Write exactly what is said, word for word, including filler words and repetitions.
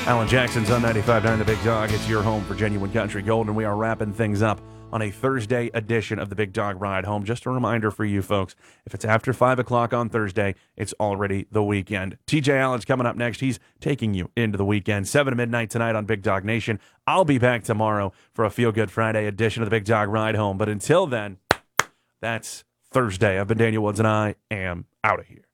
Alan Jackson's on ninety-five point nine The Big Dog. It's your home for genuine country gold, and we are wrapping things up on a Thursday edition of the Big Dog Ride Home. Just a reminder for you folks, if it's after five o'clock on Thursday, it's already the weekend. T J Allen's coming up next. He's taking you into the weekend, seven to midnight tonight on Big Dog Nation. I'll be back tomorrow for a Feel Good Friday edition of the Big Dog Ride Home. But until then, that's Thursday. I've been Daniel Woods, and I am out of here.